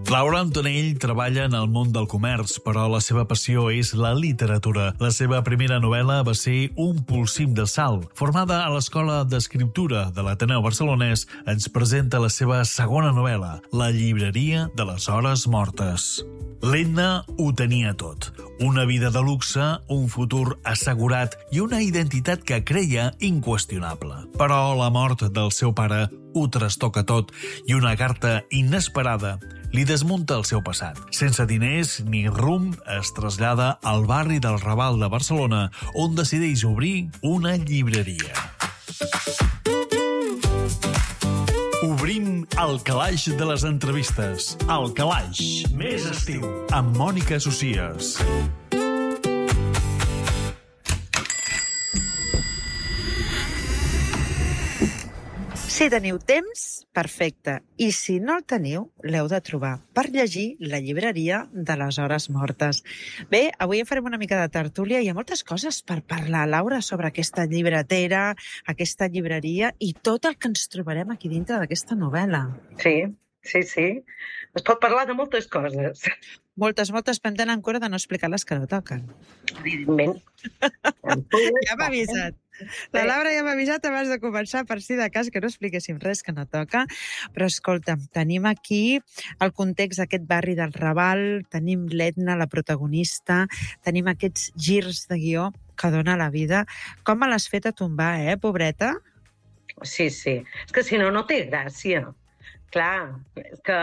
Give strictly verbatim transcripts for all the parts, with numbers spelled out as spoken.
Laura Antonell treballa en el món del comerç, però la seva passió és la literatura. La seva primera novel·la va ser Un polsim de sal. Formada a l'Escola d'Escriptura de l'Ateneu Barcelonès, ens presenta la seva segona novel·la, La llibreria de les hores mortes. L'Edna ho tenia tot. Una vida de luxe, un futur assegurat i una identitat que creia inqüestionable. Però la mort del seu pare ho trastoca tot i una carta inesperada li desmunta el seu passat. Sense diners ni rumb, es trasllada al barri del Raval de Barcelona, on decideix obrir una llibreria. Obrim el calaix de les entrevistes. El calaix més estiu, amb Mònica Socies. Si teniu temps, perfecte. I si no el teniu, l'heu de trobar per llegir La llibreria de les hores mortes. Bé, avui en farem una mica de tertúlia. Hi ha moltes coses per parlar, Laura, sobre aquesta llibretera, aquesta llibreria i tot el que ens trobarem aquí dintre d'aquesta novel·la. Sí, sí, sí. Es pot parlar de moltes coses. Moltes, moltes, però hem d'anar en cura de no explicar les que no toquen. Evidentment. Ja m'ha avisat. La Laura ja m'ha avisat abans de començar, per si de cas, que no expliquéssim res que no toca. Però escolta'm, tenim aquí el context d'aquest barri del Raval, tenim l'Edna, la protagonista, tenim aquests girs de guió que dona la vida. Com me l'has fet a tombar, eh, pobreta? Sí, sí. És que si no, no té gràcia. Clar, és que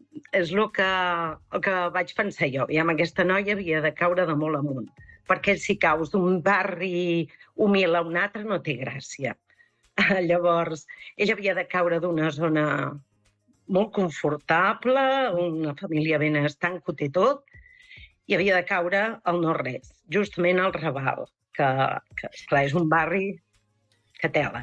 és el que, el que vaig pensar jo. I amb aquesta noia havia de caure de molt amunt, perquè si caus d'un barri humil a un altre no té gràcia. Llavors, ella havia de caure d'una zona molt confortable, una família benestant que ho té tot, i havia de caure al no-res, justament al Raval, que, que esclar, és un barri que tela.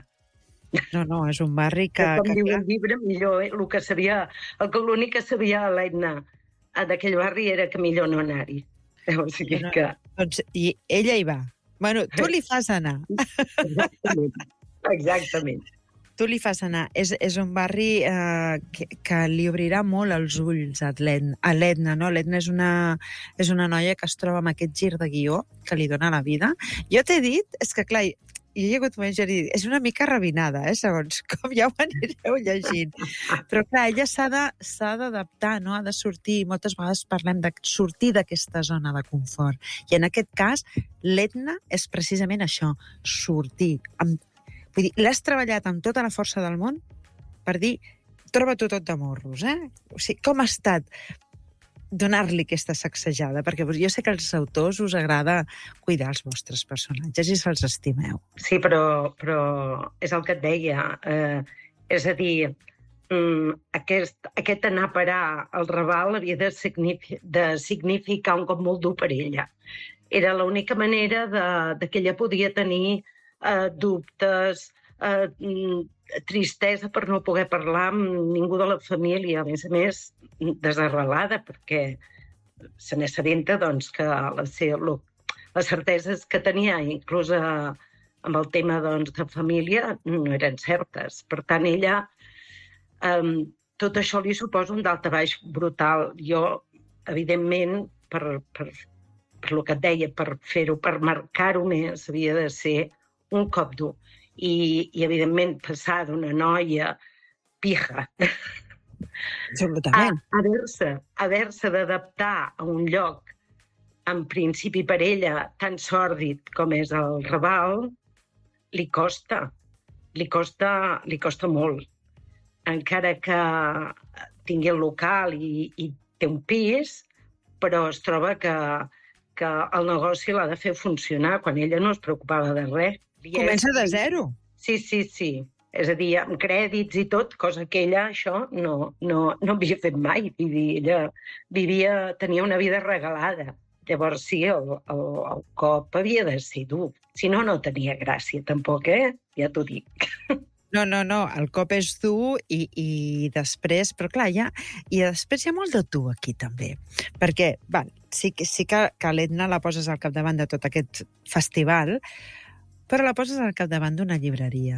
No, no, és un barri que... Com que diu clar... el llibre, millor, eh? el que sabia, el que l'únic que sabia l'Edna d'aquell barri era que millor no anar-hi. O sigui no, que... Doncs, i ella hi va. Bueno, tu li fas anar. Exactament. Exactament. Tu li fas anar. És, és un barri eh, que, que li obrirà molt els ulls a l'Edna, no? L'Edna és una, és una noia que es troba amb aquest gir de guió que li dona la vida. Jo t'he dit, és que clar, i he hagut moments de dir, és una mica revinada, eh, segons com ja ho anireu llegint. Però clar, ella s'ha de, s'ha d'adaptar, no? Ha de sortir. Moltes vegades parlem de sortir d'aquesta zona de confort. I en aquest cas, l'Edna és precisament això, sortir. Amb, vull dir, l'has treballat amb tota la força del món per dir, troba-t'ho tot de morros, eh? O sigui, com ha estat donar-li aquesta sacsejada? Perquè jo sé que als autors us agrada cuidar els vostres personatges i se'ls estimeu. Sí, però, però és el que et deia. Eh, és a dir, mm, aquest, aquest anar a parar al Raval havia de, signifi de significar un cop molt dur per ella. Era l'única manera de, de que ella podia tenir eh, dubtes, eh, tristesa per no poder parlar amb ningú de la família, a més a més desarrelada, perquè se n'assabenta doncs, que les, les certeses que tenia, inclús a, amb el tema doncs, de família, no eren certes. Per tant, ella, eh, tot això li suposa un daltabaix brutal. Jo, evidentment, per, per, per el que et deia, per fer-ho, per marcar-ho més, havia de ser un cop dur. I, i evidentment, passar d'una noia pija Absolutament. a haver-se haver-se d'adaptar a un lloc, en principi per ella, tan sòrdid com és el Raval, li costa. Li costa, li costa molt. Encara que tingui el local i, i té un pis, però es troba que, que el negoci l'ha de fer funcionar quan ella no es preocupava de res. Comença de zero. Sí, sí, sí. És a dir, amb crèdits i tot, cosa que ella, això, no, no, no havia fet mai. Vull dir, ella vivia, tenia una vida regalada. Llavors, sí, el, el, el cop havia de ser dur. Si no, no tenia gràcia, tampoc, eh? Ja t'ho dic. No, no, no, el cop és dur i, i després, però clar, ja, i després hi ha molt de tu aquí també, perquè, val, sí, sí que, que l'Edna la poses al capdavant de tot aquest festival, però la poses al capdavant d'una llibreria.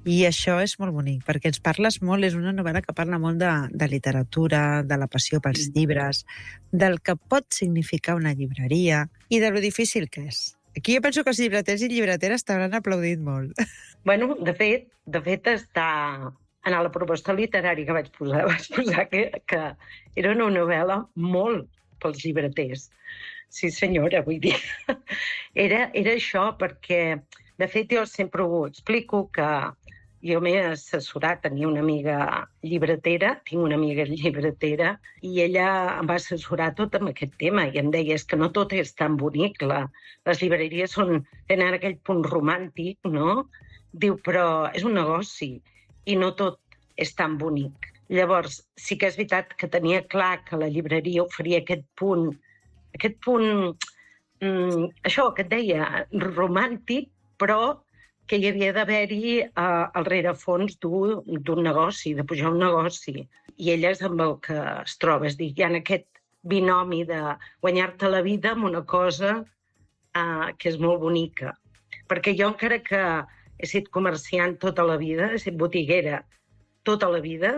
I això és molt bonic, perquè ens parles molt, és una novel·la que parla molt de, de literatura, de la passió pels llibres, del que pot significar una llibreria i de lo difícil que és. Aquí jo penso que els llibreters i llibreteres t'hauran aplaudit molt. Bueno, de fet, de fet està... En la proposta literària que vaig posar, vaig posar que, que era una novel·la molt pels llibreters. Sí, senyora, vull dir. Era, era això, perquè, de fet, jo sempre ho explico, que jo m'he assessorat, tenia una amiga llibretera, tinc una amiga llibretera, i ella em va assessorar tot amb aquest tema, i em deia, és que no tot és tan bonic, la, les llibreries són, tenen aquell punt romàntic, no? Diu, però és un negoci, i no tot és tan bonic. Llavors, sí que és veritat que tenia clar que la llibreria oferia aquest punt, aquest punt, mm, això que et deia, romàntic, però que hi havia d'haver-hi uh, al rerefons d'un negoci, de pujar un negoci. I ella és amb el que es troba, és dir, hi ha aquest binomi de guanyar-te la vida amb una cosa uh, que és molt bonica. Perquè jo, encara que he estat comerciant tota la vida, he estat botiguera tota la vida.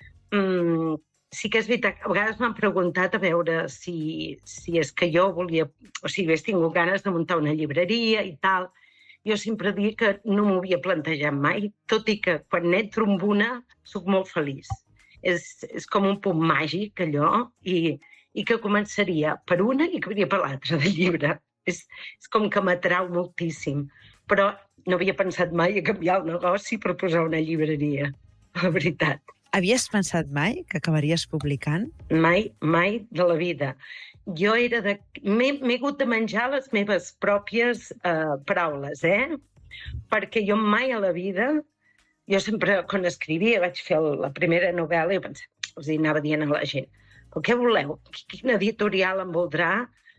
Mm, sí que és veritat, a vegades m'han preguntat a veure si, si és que jo volia, o sigui, hagués tingut ganes de muntar una llibreria i tal. Jo sempre dic que no m'ho havia plantejat mai, tot i que quan n'entro amb una soc molt feliç. És, és com un punt màgic, allò, i, i que començaria per una i acabaria per l'altra de llibre. És, és com que m'atrau moltíssim. Però no havia pensat mai a canviar el negoci per posar una llibreria, la veritat. Havies pensat mai que acabaries publicant? Mai, mai de la vida. Jo era de... M'he hagut de menjar les meves pròpies eh, paraules, eh? Perquè jo mai a la vida... Jo sempre, quan escrivia, vaig fer la primera novel·la i pensava, els anava dient a la gent, però què voleu? Quin editorial em voldrà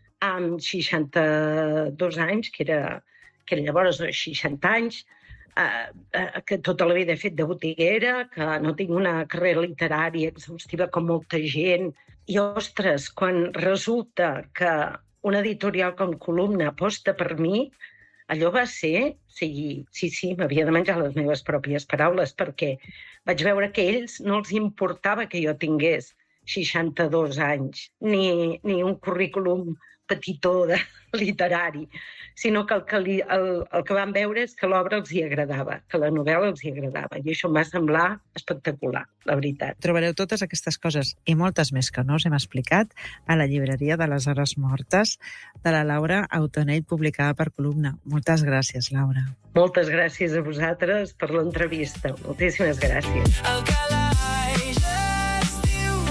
amb seixanta-dos anys, que era... que llavors seixanta anys, eh, eh, que tota la vida he fet de botiguera, que no tinc una carrera literària exhaustiva com molta gent. I, ostres, quan resulta que una editorial com Columna aposta per mi, allò va ser... Sí, sí, sí, m'havia de menjar les meves pròpies paraules, perquè vaig veure que a ells no els importava que jo tingués seixanta-dos anys, ni, ni un currículum petitó de literari, sinó que el que, li, el, el que van veure és que l'obra els hi agradava, que la novel·la els hi agradava. I això em va semblar espectacular, la veritat. Trobareu totes aquestes coses i moltes més que no us hem explicat a la llibreria de les Hores Mortes de la Laura Autonell, publicada per Columna. Moltes gràcies, Laura. Moltes gràcies a vosaltres per l'entrevista. Moltíssimes gràcies. El calaix estiu,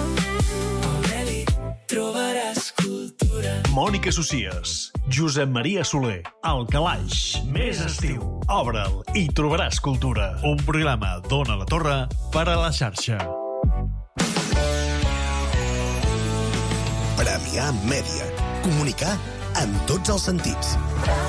Aureli, trobaràs cultura. Mònica Socies, Josep Maria Soler, El Calaix, més estiu. Obre'l i trobaràs cultura. Un programa d'Ona la Torre per a la xarxa. Premià Mèdia. Comunicar en tots els sentits.